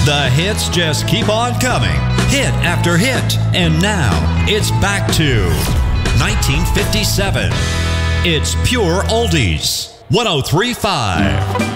The hits just keep on coming, hit after hit. And now, it's back to 1957. It's pure oldies. 103.5.